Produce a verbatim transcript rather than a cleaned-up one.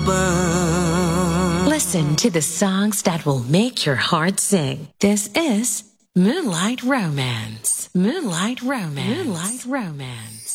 Listen to the songs that will make your heart sing. This is Moonlight Romance. Moonlight Romance. Moonlight Romance.